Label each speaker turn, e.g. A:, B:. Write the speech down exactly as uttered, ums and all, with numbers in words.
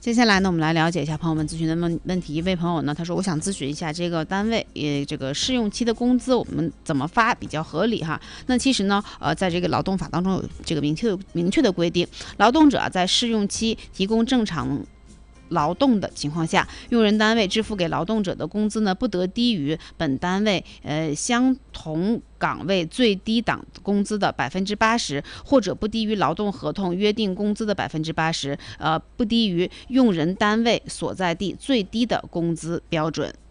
A: 接下来呢，我们来了解一下朋友们咨询的问问题。一位朋友呢，他说我想咨询一下这个单位，呃，这个试用期的工资我们怎么发比较合理哈？那其实呢，呃，在这个劳动法当中有这个明确明确的规定，劳动者在试用期提供正常劳动的情况下，用人单位支付给劳动者的工资呢，不得低于本单位呃相同岗位最低档工资的百分之八十，或者不低于劳动合同约定工资的百分之八十，呃，不低于用人单位所在地最低的工资标准。